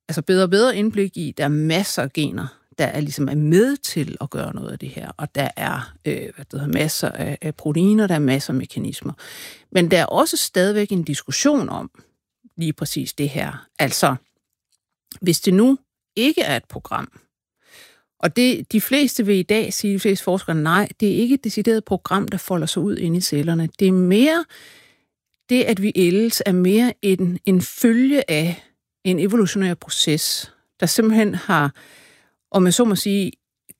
altså bedre og bedre indblik i, der er masser af gener, der er ligesom er med til at gøre noget af det her, og der er masser af proteiner, der er masser af mekanismer. Men der er også stadigvæk en diskussion om lige præcis det her. Altså, hvis det nu ikke er et program, og det de fleste vil i dag sige, de fleste forskere, nej, det er ikke et decideret program, der folder sig ud inde i cellerne. Det er mere det, at vi ældes, er mere en følge af en evolutionær proces, der simpelthen har, om jeg så må sige,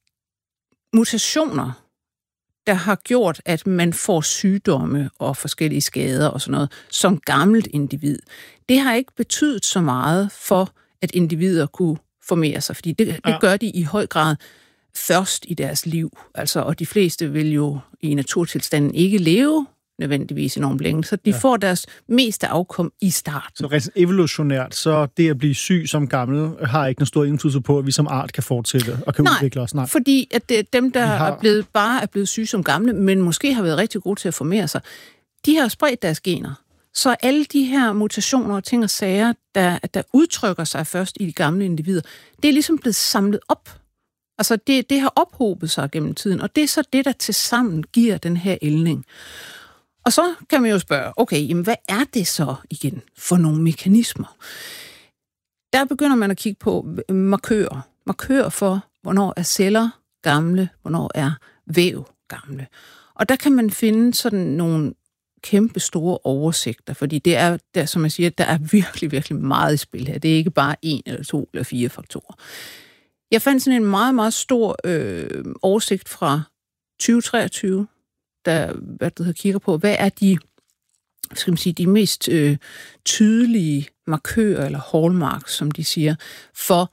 mutationer, der har gjort, at man får sygdomme og forskellige skader og sådan noget, som gammelt individ. Det har ikke betydet så meget for, at individer kunne formere sig, fordi det gør de i høj grad først i deres liv. Altså, og de fleste vil jo i naturtilstanden ikke leve nødvendigvis enormt længe, så de får deres meste afkom i starten. Så rent evolutionært, så det at blive syg som gammel, har ikke en stor indflydelse på, at vi som art kan fortsætte og kan udvikle os. Nej, fordi at det er dem, der er blevet syge som gamle, men måske har været rigtig gode til at formere sig, de har spredt deres gener. Så alle de her mutationer og ting og sager, der udtrykker sig først i de gamle individer, det er ligesom blevet samlet op. Altså det har ophobet sig gennem tiden, og det er så det, der tilsammen giver den her ældning. Og så kan man jo spørge, okay, jamen hvad er det så igen for nogle mekanismer? Der begynder man at kigge på markører. Markører for, hvornår er celler gamle, hvornår er væv gamle. Og der kan man finde sådan nogle kæmpe store oversigter, fordi det er, der, som jeg siger, der er virkelig, virkelig meget i spil her. Det er ikke bare 1 eller 2 eller 4 faktorer. Jeg fandt sådan en meget, meget stor oversigt fra 2023, der kigger på, hvad er de mest tydelige markører eller hallmarks, som de siger, for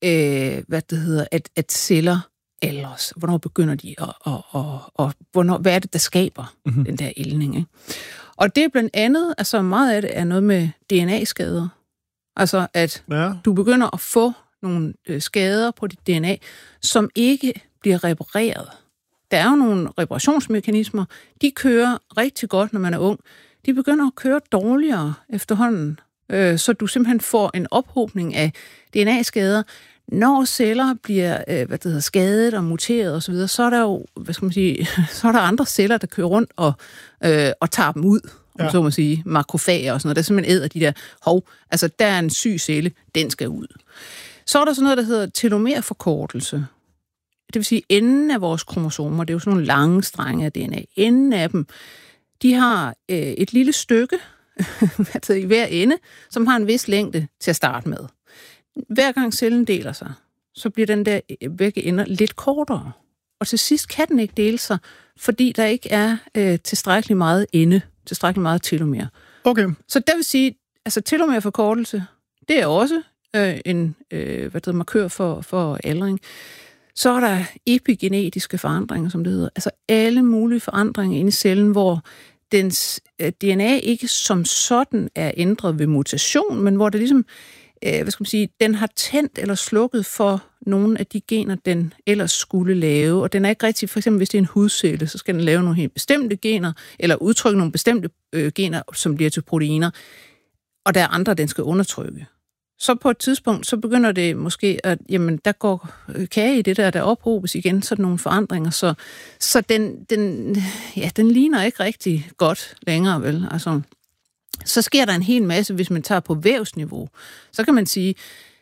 at celler aldres. Hvornår begynder de og hvornår, hvad er det, der skaber den der ældning, ikke? Og det er blandt andet, altså meget af det er noget med DNA-skader. Altså at du begynder at få nogle skader på dit DNA, som ikke bliver repareret. Der er jo nogle reparationsmekanismer, de kører rigtig godt, når man er ung. De begynder at køre dårligere efterhånden, så du simpelthen får en ophobning af DNA-skader. Når celler bliver skadet og muteret osv., så er der jo, så er der andre celler, der kører rundt og tager dem ud, om så må sige, makrofager og sådan noget, der simpelthen æder de der, altså der er en syg celle, den skal ud. Så er der sådan noget, der hedder telomerforkortelse. Det vil sige, enden af vores kromosomer, det er jo sådan nogle lange strenge af DNA, enden af dem, de har et lille stykke i hver ende, som har en vis længde til at starte med. Hver gang cellen deler sig, så bliver den der begge ender lidt kortere. Og til sidst kan den ikke dele sig, fordi der ikke er tilstrækkeligt meget ende, tilstrækkeligt meget telomer. Okay. Så det vil sige, altså telomerforkortelse, det er også en markør for aldring. Så er der epigenetiske forandringer, som det hedder. Altså alle mulige forandringer inde i cellen, hvor dens DNA ikke som sådan er ændret ved mutation, men hvor det ligesom, den har tændt eller slukket for nogle af de gener, den ellers skulle lave. Og den er ikke rigtig, for eksempel hvis det er en hudcelle, så skal den lave nogle helt bestemte gener, eller udtrykke nogle bestemte gener, som bliver til proteiner. Og der er andre, den skal undertrykke. Så på et tidspunkt, så begynder det måske, at jamen, der går kage i det der ophobes igen, sådan nogle forandringer, så den ligner ikke rigtig godt længere, vel? Altså, så sker der en hel masse, hvis man tager på vævsniveau. Så kan man sige,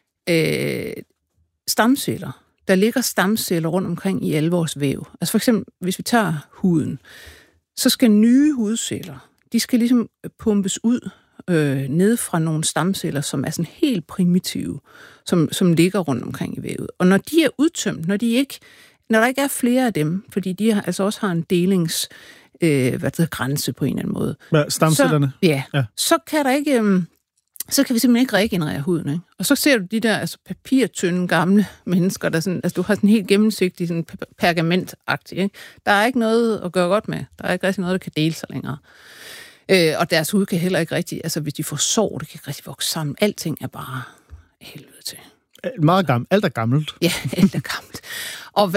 stamceller. Der ligger stamceller rundt omkring i alle vores væv. Altså for eksempel, hvis vi tager huden, så skal nye hudceller, de skal ligesom pumpes ud ned fra nogle stamceller, som er sådan helt primitive, som ligger rundt omkring i vævet. Og når de er udtømt, når der ikke er flere af dem, fordi de altså også har en delings grænse på en eller anden måde. Ja, stamcellerne? Så kan der ikke, så kan vi simpelthen ikke regenerere huden, ikke? Og så ser du de der papirtynde gamle mennesker, der sådan, altså du har sådan helt gennemsigtig, sådan pergamentagtig, ikke? Der er ikke noget at gøre godt med. Der er ikke rigtig noget, der kan dele sig længere. Og deres hud kan heller ikke rigtig, altså hvis de får sår, det kan ikke rigtig vokse sammen. Alting er bare helvede til. Meget gammelt. Alt er gammelt. Ja, alt er gammelt. Og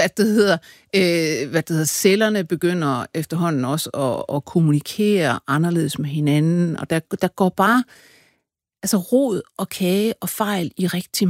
cellerne begynder efterhånden også at kommunikere anderledes med hinanden, og der går bare rod og kage og fejl i rigtig